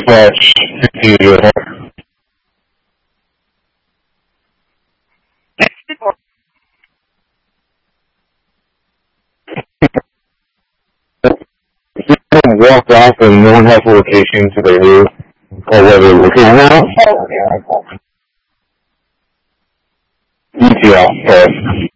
Dispatch 50. Someone walked off and no one has a location so they knew or whether they're looking now. ETL.